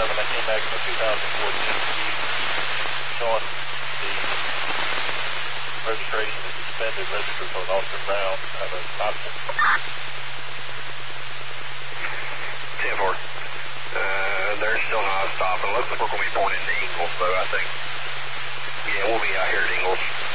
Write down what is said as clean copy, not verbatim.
I came back in 2014. Showing the registration is suspended, registered for Officer Brown out of Knoxville. 10-4. They're still not stopping. Looks like we're going to be going into Ingalls, though, I think. Yeah, we'll be out here at Ingalls.